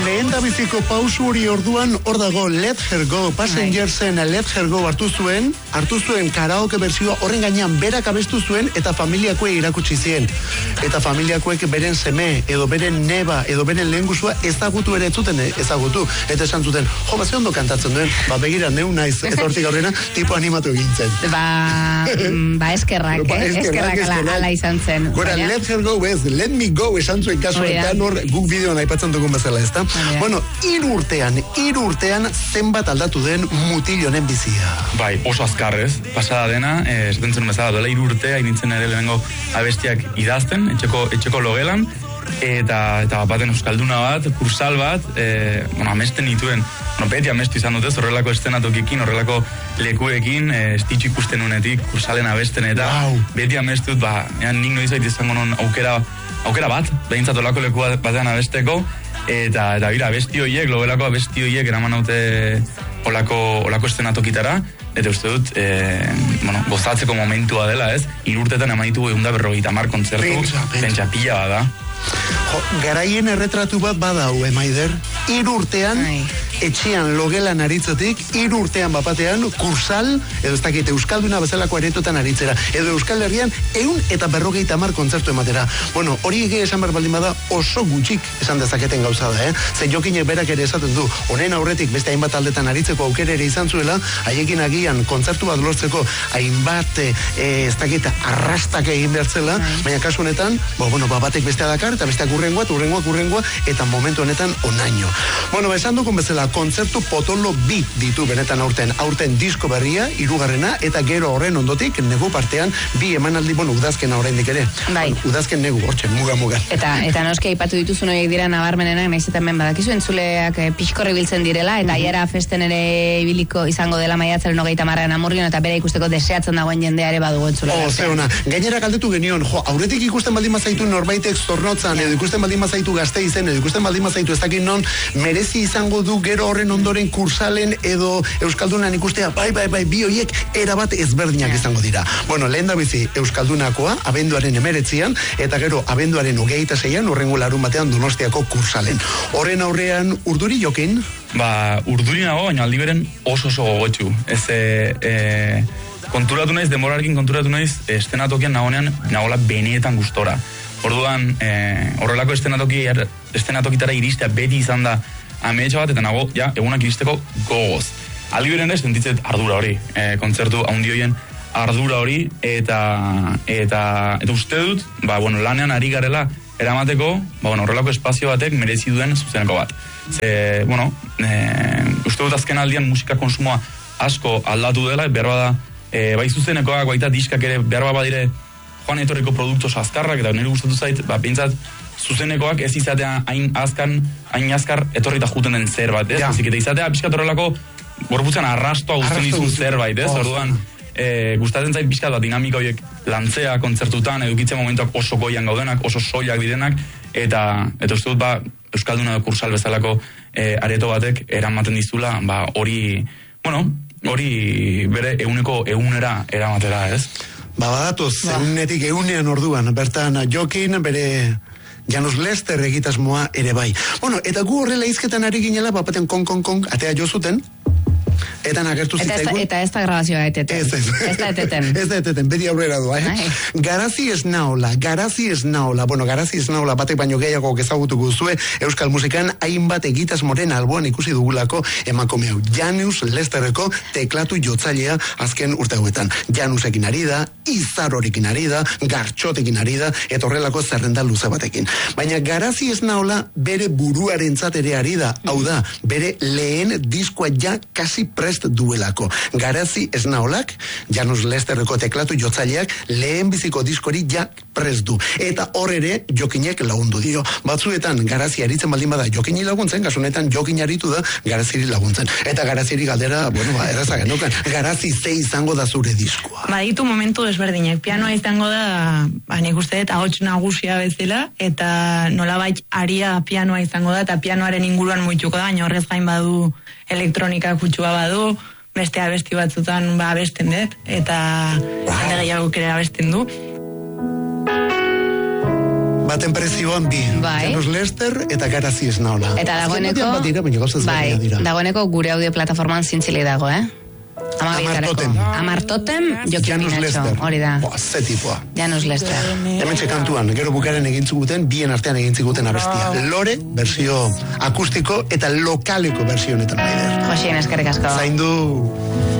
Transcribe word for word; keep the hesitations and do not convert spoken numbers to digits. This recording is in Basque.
lehen da biziko pausu hori orduan, hor dago Let Her Go, Passengersen Let Her Go hartu zuen, hartu zuen karaoke bersioa, horren gainean berak abestu zuen, eta familiakoe irakutsi zien. Eta familiakoek beren seme, edo beren neba, edo beren lehen guzua ezagutu ere zuten ezagutu. Eta esan zuten, jo, ba, ze ondo kantatzen duen, ba, begira, neu naiz, eta hortik aurrena, tipo animatu egintzen. Ba, ba eskerrak, ba, eh? eskerrak, eskerrak ala, ala izan zen. Gora, baina... Let Her Go ez, Let Me Go esan zuen kasu, eta hor guk bideoan aipatzen dugun bezala, ez da? Bueno, hiru urtean, hiru urtean zenbat aldatu den mutil honen bizia. Bai, oso azkarrez, pasada dena, eh, esaten zen bezala, dola hiru urtea, inintzen ere lehenengo abestiak idazten, etxeko, etxeko logelan, eta, eta baten euskalduna bat, kursal bat, eh, bueno, amesten nituen, bueno, beti amestu izan dutez, horrelako estenatokikin, horrelako lekuekin, eh, estitxu ikusten unetik, kursalen abesten, eta wow. Beti amestut, ba, ean nik noiz baita izango non aukera, aukera bat, behintzat olako leku batean abesteko, eta, eta bira, abesti horiek, logelako abesti horiek eraman haute olako, olako estenatokitara, eta uste dut, e, bueno, gozatzeko momentua dela, ez? Ilurtetan emaitu egun da berrogeita mar kontzertu, pentsa pila bada. Jo, garaien erretratu bat badau, emaider, hiru urtean, Ai. etxean logelan aritzetik, hiru urtean bapatean, kursal, edo ez dakit, euskalduna bezalako aretotan aritzera, edo Euskal Herrian, eun eta berrogeita mar kontzertu ematera. Bueno, hori ege esan behar baldin bada, oso gutxik esan dezaketen gauza da, eh? Zer jokinek berak ere esaten du, honen aurretik beste hainbat aldetan aritzeko aukera ere izan zuela, haiekin agian kontzertu bat lortzeko hainbat, e, ez dakit, arrastak egin behartzela, baina kasu honetan, bo, bueno, ba, batek bestea dakar, eta besteak urrengoa, urrengoa, urrengoa, eta momentu honetan onaino. Bueno, esan dukun bezala, kontzertu potolo bi ditu benetan aurten. Aurten disko berria, hirugarrena, eta gero horren ondotik, negu partean, bi emanaldi, bueno, udazken oraindik ere. Bai. Udazken negu, hortxe, muga-muga. Eta, eta noski aipatu dituzun horiek dira nabarmenenak, nahiz eta hemen badakizu entzuleak eh, pixkorri biltzen direla, eta aiara mm-hmm. festen ere ibiliko izango dela maiatzaren hogeita marrean Amurrion, eta bere ikusteko deseatzen dagoen jendea ere badugu entzuleak. Oh, zeona, gainera galdetu genion, jo, aurretik ikusten baldin bazaitu norbaitek zornotzan, edo ikusten baldin bazaitu Gasteizen, edo ikusten baldin bazaitu ez dakit non, merezi izango du gero horren ondoren kursalen edo euskaldunan ikustea, bai, bai, bai, bi horiek erabat ezberdinak izango dira. Bueno, lehen da bizi euskaldunakoa, abenduaren emeretzian, eta gero abenduaren hogeita zeian, horrengo larun batean Donostiako kursalen. Horren aurrean urduri jokin? Ba, urduri nago, baina aldi beren oso oso gogotxu. Ez, e, e, konturatu naiz, demorarkin konturatu naiz, estenatokian nagonean, nagola benetan gustora. Orduan, e, horrelako estenatoki, estenatokitara iristea beti izan da ametsa bat, eta nago, ja, egunak iristeko gogoz. Aldi beren ez, sentitzet ardura hori, e, kontzertu haundi horien ardura hori, eta, eta, eta uste dut, ba, bueno, lanean ari garela eramateko, ba, bueno, horrelako espazio batek merezi duen zuzeneko bat. Ze, bueno, e, uste dut azken aldian musika konsumoa asko aldatu dela, behar bada, e, bai zuzenekoak, baita diskak ere, behar bada badire, joan etorriko produktu azkarrak, eta nire gustatu zait, ba, pintzat, zuzenekoak ez izatea hain azkan, hain azkar etorrita juten den zerbait, ez? Ja. Ezik, eta izatea pixkat horrelako gorputzen arrastoa guztien izun zerbait, ez? Oh, orduan, e, gustatzen zait pixkat bat dinamika horiek lantzea kontzertutan, edukitzen momentuak oso goian gaudenak, oso soilak direnak, eta, eta uste dut, ba, Euskalduna kursal bezalako e, areto batek eramaten dizula, ba, hori, bueno, hori bere eguneko egunera eramatera, ez? Ba, badatoz, ba. Egunetik egunean orduan, bertan jokin, bere Janus Lester egitasmoa ere bai. Bueno, eta gu horrela izketan ari ginela, bapaten kong-kong-kong, atea jo zuten, eta nagertu zitzaigun. Eta ez da grabazioa eteten. Ez, ez. Ez da eteten. Ez da eteten, beti aurrera doa, eh? Ai. Garazi ez naola, garazi ez naola, bueno, garazi ez naola, batek baino gehiago ezagutuko zue, euskal musikan hainbat egitasmoren alboan ikusi dugulako emakume hau. Janus Lesterreko teklatu jotzailea azken urte hauetan. Janusekin ari da, Izarorekin ari da, Gartxotekin ari da, eta horrelako zerrenda luze batekin. Baina garazi ez naola bere buruarentzat ere ari da, hau da, bere lehen diskoa ja kasi prest duelako. Garazi ez naolak, Janus Lesterreko teklatu jotzaileak lehen biziko diskori ja prest du. Eta hor ere jokinek lagundu dio. Batzuetan garazi aritzen baldin bada jokini laguntzen, kasunetan jokin aritu da garaziri laguntzen. Eta garaziri galdera, bueno, ba, erraza genukan, garazi ze izango da zure diskoa. Baditu momentu desberdinak. Pianoa izango da, ba, nik uste dut, ahots nagusia bezala, eta nolabait aria pianoa izango da, eta pianoaren inguruan muituko da, baina horrez gain badu elektronika kutsua badu, beste abesti batzutan ba abesten dut, eta hande gehiago ere abesten du. Baten prezioan bi. Bai. Janus Lester eta Garazi Esnaola. Eta dagoeneko, Bat dira, baina gauzaz bai, berriak dira. dagoeneko gure audio plataforman zintzile dago, eh? Amartotem. Amartotem, Jokin Janus Minatxo, Lester. hori da. Boa, ze tipoa. Janus Lester. Hemen kantuan, gero bukaren egin ziguten, bien artean egin ziguten abestia. Lore, versio akustiko eta lokaleko versio honetan maider. Josien, eskerrik asko. Zaindu.